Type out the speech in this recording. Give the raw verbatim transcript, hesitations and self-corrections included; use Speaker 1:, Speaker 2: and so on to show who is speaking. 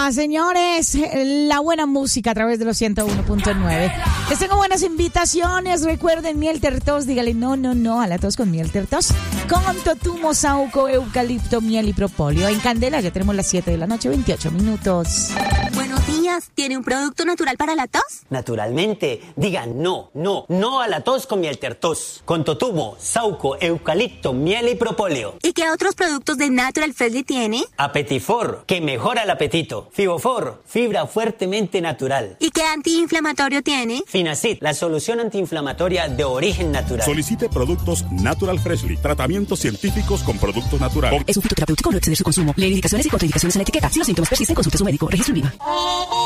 Speaker 1: Nada, señores, la buena música a través de los ciento uno punto nueve. Les tengo buenas invitaciones. Recuerden, miel tertos, dígale no, no, no a la tos con miel tertos. Con totumo, sauco, eucalipto, miel y propóleo. En Candela ya tenemos las siete de la noche, veintiocho minutos.
Speaker 2: Buenos días, ¿tiene un producto natural para la tos?
Speaker 3: Naturalmente, digan no, no, no a la tos con miel tertos. Con totumo, sauco, eucalipto, miel y propóleo.
Speaker 2: ¿Y qué otros productos de Natural Freshly tiene?
Speaker 3: Apetifor, que mejora el apetito. Fibofor, fibra fuertemente natural.
Speaker 2: ¿Y qué antiinflamatorio tiene?
Speaker 3: Finacid, la solución antiinflamatoria de origen natural.
Speaker 4: Solicite productos Natural Freshly, tratamientos científicos con productos naturales.
Speaker 5: Es un fitoterapéutico, no exceder su consumo. Lee indicaciones y contraindicaciones en la etiqueta. Si los síntomas persisten, consulte a su médico. Registro en viva.